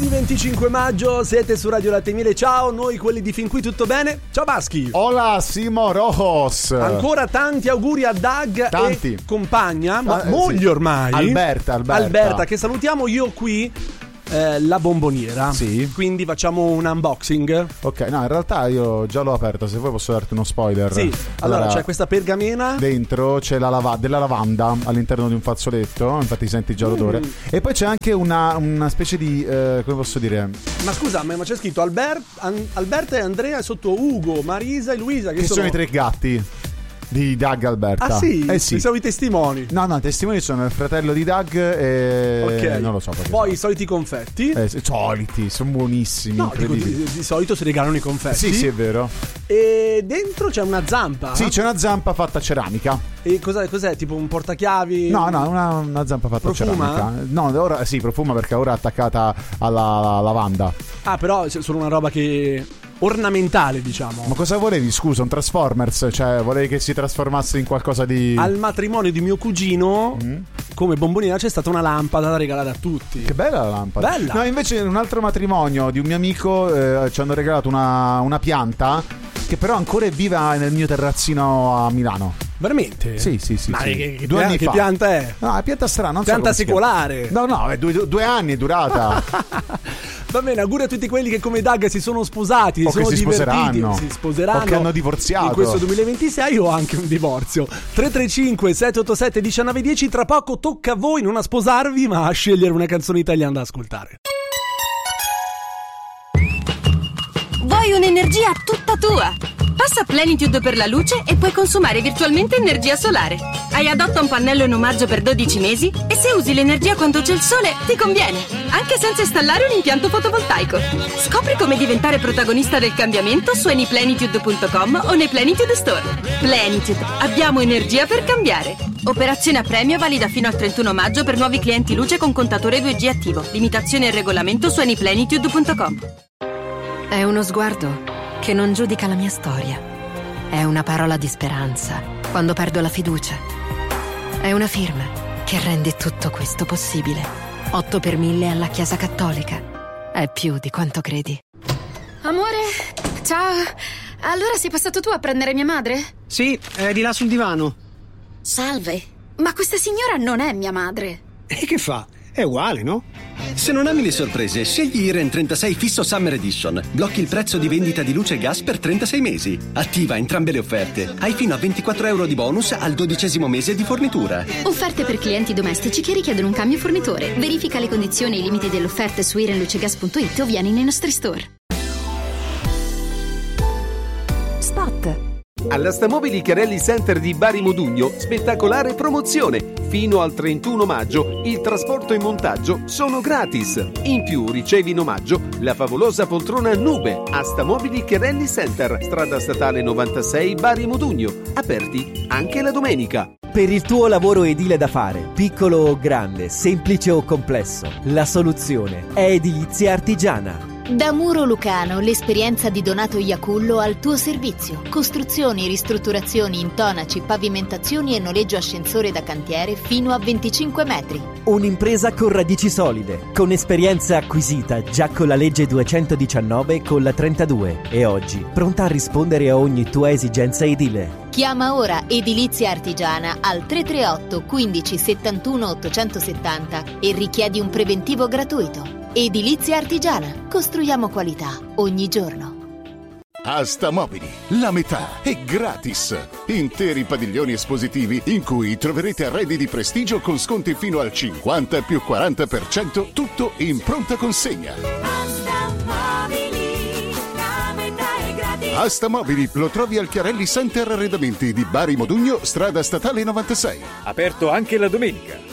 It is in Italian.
Lunedì 25 maggio, siete su Radio Latte Miele. Ciao, noi quelli di Fin Qui Tutto Bene. Ciao Baschi. Hola Simo Rojos. Ancora tanti auguri a Dag e compagna, moglie ormai, Alberta, che salutiamo. Io qui la bomboniera. Sì. Quindi facciamo un unboxing. Ok, no, in realtà io già l'ho aperta. Se vuoi posso darti uno spoiler. Sì. Allora c'è questa pergamena. Dentro c'è della lavanda all'interno di un fazzoletto. Infatti senti già l'odore. E poi c'è anche una specie di come posso dire. Ma scusa, ma c'è scritto Alberta e Andrea, sotto Ugo, Marisa e Luisa, che sono i tre gatti di Doug Alberta. Ah sì? Sì. Siamo i testimoni. No, i testimoni sono il fratello di Doug e ok, non lo so perché. Poi i soliti confetti. Soliti, sono buonissimi. No, di solito si regalano i confetti. Sì, è vero. E dentro c'è una zampa. Sì, c'è una zampa fatta a ceramica. E cos'è? Tipo un portachiavi? No, una zampa fatta a ceramica. No, ora sì, profuma perché ora è attaccata alla lavanda. Ah, però è solo una roba che ornamentale, diciamo. Ma cosa volevi, scusa? Un Transformers? Cioè, volevi che si trasformasse in qualcosa di... Al matrimonio di mio cugino, come bomboniera, c'è stata una lampada da regalare a tutti. Che bella la lampada. Bella. No, invece in un altro matrimonio di un mio amico ci hanno regalato una pianta che però ancora è viva nel mio terrazzino a Milano. Veramente? Sì. Ma sì. Che 2 anni che fa. pianta è? No, è pianta strana, non pianta so secolare. No, è 2 anni è durata. Va bene, auguri a tutti quelli che come Doug si sono sposati, o che si sposeranno o che hanno divorziato in questo 2026 o anche un divorzio. 335 787 1910. Tra poco tocca a voi non a sposarvi ma a scegliere una canzone italiana da ascoltare. Vuoi un'energia tutta tua? Passa Plenitude per la luce e puoi consumare virtualmente energia solare. Hai adotta un pannello in omaggio per 12 mesi e se usi l'energia quando c'è il sole ti conviene, anche senza installare un impianto fotovoltaico. Scopri come diventare protagonista del cambiamento su anyplenitude.com o nei Plenitude Store. Plenitude, abbiamo energia per cambiare. Operazione a premio valida fino al 31 maggio per nuovi clienti luce con contatore 2G attivo. Limitazioni e regolamento su anyplenitude.com. È uno sguardo che non giudica la mia storia. È una parola di speranza quando perdo la fiducia. È una firma che rende tutto questo possibile. 8 per 1000 alla Chiesa Cattolica. È più di quanto credi. Amore, ciao. Allora sei passato tu a prendere mia madre? Sì, è di là sul divano. Salve, ma questa signora non è mia madre. E che fa? È uguale, no? Se non ami le sorprese, scegli Iren 36 Fisso Summer Edition. Blocchi il prezzo di vendita di luce e gas per 36 mesi. Attiva entrambe le offerte. Hai fino a 24 euro di bonus al 12° mese di fornitura. Offerte per clienti domestici che richiedono un cambio fornitore. Verifica le condizioni e i limiti dell'offerta su irenlucegas.it o vieni nei nostri store. Spot. All'Astamobili Chiarelli Center di Bari Modugno, spettacolare promozione. Fino al 31 maggio il trasporto e montaggio sono gratis. In più ricevi in omaggio la favolosa poltrona Nube. Astamobili Chiarelli Center, strada statale 96 Bari Modugno. Aperti anche la domenica. Per il tuo lavoro edile da fare, piccolo o grande, semplice o complesso, la soluzione è Edilizia Artigiana. Da Muro Lucano, l'esperienza di Donato Iacullo al tuo servizio. Costruzioni, ristrutturazioni, intonaci, pavimentazioni e noleggio ascensore da cantiere fino a 25 metri. Un'impresa con radici solide, con esperienza acquisita già con la legge 219 e con la 32 e oggi pronta a rispondere a ogni tua esigenza edile. Chiama ora Edilizia Artigiana al 338 15 71 870 e richiedi un preventivo gratuito. Edilizia Artigiana. Costruiamo qualità ogni giorno. Astamobili, la metà è gratis. Interi padiglioni espositivi in cui troverete arredi di prestigio con sconti fino al 50 più 40%, tutto in pronta consegna. Astamobili, la metà è gratis. Astamobili lo trovi al Chiarelli Center Arredamenti di Bari Modugno, strada statale 96. Aperto anche la domenica.